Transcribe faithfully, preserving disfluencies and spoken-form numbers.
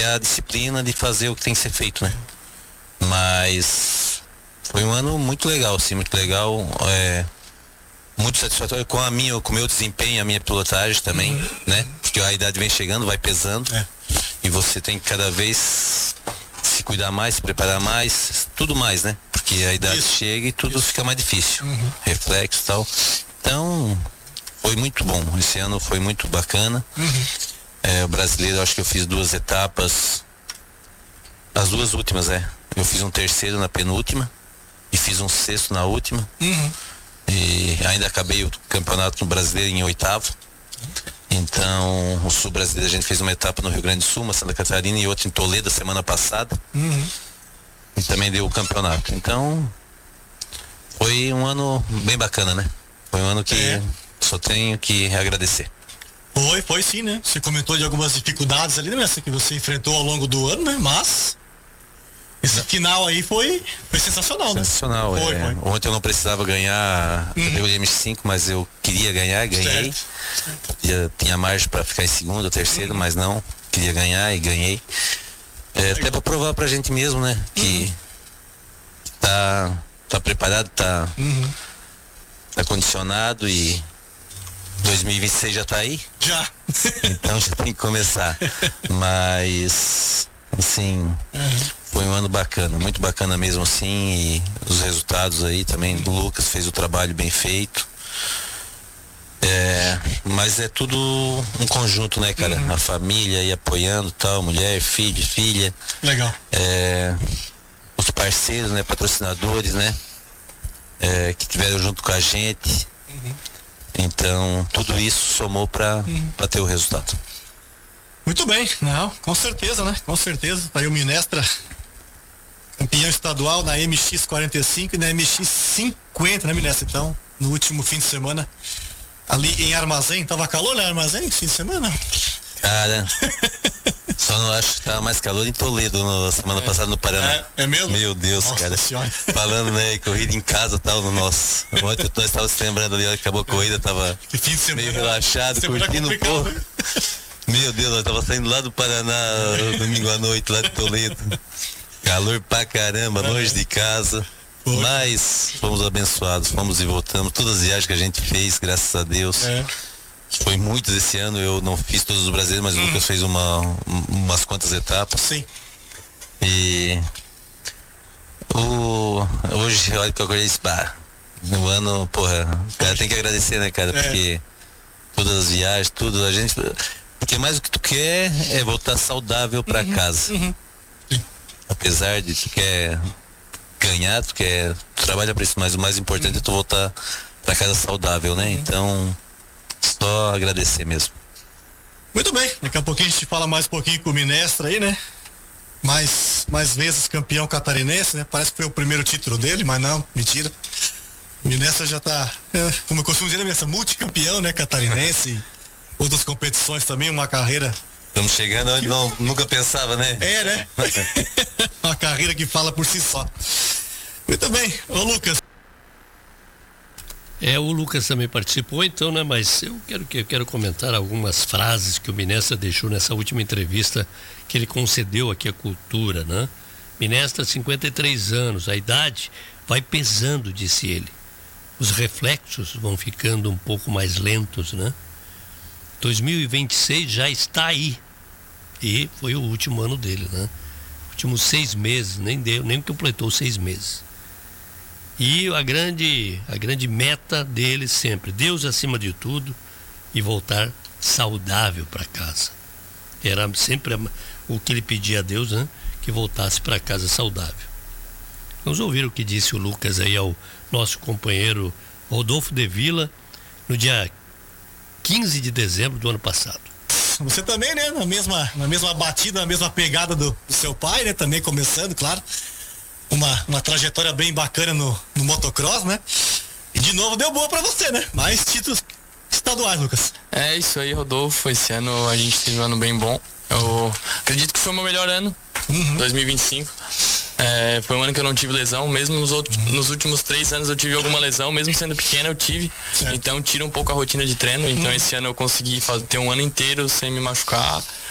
a disciplina de fazer o que tem que ser feito, né? Mas foi um ano muito legal, sim, muito legal, é, muito satisfatório com a minha, com o meu desempenho, a minha pilotagem também, uhum. né? Porque a idade vem chegando, vai pesando, é. e você tem que cada vez se cuidar mais, se preparar mais, tudo mais, né? Porque a idade Isso. chega e tudo Isso. fica mais difícil, uhum. reflexo e tal. Então, foi muito bom, esse ano foi muito bacana. Uhum. É, o brasileiro, acho que eu fiz duas etapas, as duas últimas, é. Eu fiz um terceiro na penúltima e fiz um sexto na última. Uhum. E ainda acabei o campeonato no brasileiro em oitavo. Então, o sul brasileiro, a gente fez uma etapa no Rio Grande do Sul, uma Santa Catarina e outra em Toledo semana passada. Uhum. E também deu o campeonato. Então, foi um ano bem bacana, né? Foi um ano que é. só tenho que agradecer. Foi, foi sim, né? Você comentou de algumas dificuldades ali, né? Que você enfrentou ao longo do ano, né? Mas esse final aí foi, foi sensacional, né? Sensacional, foi, é. foi. Ontem eu não precisava ganhar uhum. o M X cinco, mas eu queria ganhar, ganhei. Certo. Já tinha margem para ficar em segundo ou terceiro, uhum. mas não. Queria ganhar e ganhei. É, até para provar pra gente mesmo, né? Que uhum. tá, tá preparado, tá, uhum. tá condicionado e dois mil e vinte e seis já tá aí? Já. Então já tem que começar. Mas, assim, uhum. foi um ano bacana, muito bacana mesmo assim, e os resultados aí também do Lucas fez o trabalho bem feito. É, mas é tudo um conjunto, né, cara? Uhum. A família aí apoiando, tal, mulher, filho, filha. Legal. É, os parceiros, né, patrocinadores, né? É, que estiveram junto com a gente. Uhum. Então, tudo isso somou para uhum. para ter o resultado. Muito bem, não, com certeza, né? Com certeza. Tá aí o Minestra, campeão estadual na M X quarenta e cinco e na M X cinquenta, né, Minestra? Então, no último fim de semana, ali em Armazém, tava calor, né, Armazém, fim de semana? Cara, só não acho que tava mais calor em Toledo na semana é, passada no Paraná. É, é mesmo? Meu Deus, nossa, cara. Senhora. Falando, né, corrida em casa e tal, no nosso. Ontem nós estávamos se lembrando ali, acabou a corrida, tava que fim de semana, meio relaxado, curtindo um pouco. Né? Meu Deus, nós tava saindo lá do Paraná domingo à noite, lá de Toledo. Calor pra caramba, é. longe de casa. Foi. Mas fomos abençoados, fomos e voltamos. Todas as viagens que a gente fez, graças a Deus. É. Foi muitos esse ano, eu não fiz todos os brasileiros, mas hum. o Lucas fez uma, umas quantas etapas. Sim. E o, hoje, olha que eu acordei, pá, no ano, porra, o cara tem que agradecer, né, cara? É. Porque todas as viagens, tudo, a gente. Porque mais o que tu quer é voltar saudável pra uhum. casa. Uhum. Apesar de tu quer ganhar, tu quer. Tu trabalha pra isso, mas o mais importante uhum. é tu voltar pra casa saudável, né? Uhum. Então. Só agradecer mesmo. Muito bem, daqui a pouquinho a gente fala mais um pouquinho com o Minestra aí, né? Mais, mais vezes campeão catarinense, né? Parece que foi o primeiro título dele, mas não, mentira. O Minestra já tá, é, como eu costumo dizer, essa multicampeão, né? Catarinense, outras competições também, uma carreira. Estamos chegando onde não, nunca pensava, né? É, né? Uma carreira que fala por si só. Muito bem, ô Lucas. É, o Lucas também participou, então, né? Mas eu quero, eu quero comentar algumas frases que o Minestra deixou nessa última entrevista que ele concedeu aqui à Cultura, né? Minestra, cinquenta e três anos, a idade vai pesando, disse ele. Os reflexos vão ficando um pouco mais lentos, né? dois mil e vinte e seis já está aí. E foi o último ano dele, né? Últimos seis meses, nem deu, nem completou seis meses. E a grande, a grande meta dele sempre, Deus acima de tudo e voltar saudável para casa. Era sempre o que ele pedia a Deus, né? Que voltasse para casa saudável. Vamos ouvir o que disse o Lucas aí ao nosso companheiro Rodolfo de Vila no dia quinze de dezembro do ano passado. Você também, né? Na mesma, na mesma batida, na mesma pegada do, do seu pai, né? Também começando, claro. Uma, uma trajetória bem bacana no, no motocross, né? E de novo deu boa pra você, né? Mais títulos estaduais, Lucas. É isso aí, Rodolfo. Esse ano a gente teve um ano bem bom. Eu acredito que foi o meu melhor ano, uhum. dois mil e vinte e cinco. É, foi um ano que eu não tive lesão, mesmo nos, outros, uhum. nos últimos três anos eu tive alguma lesão, mesmo sendo pequena eu tive. Certo. Então tira um pouco a rotina de treino. Então uhum. esse ano eu consegui fazer, ter um ano inteiro sem me machucar.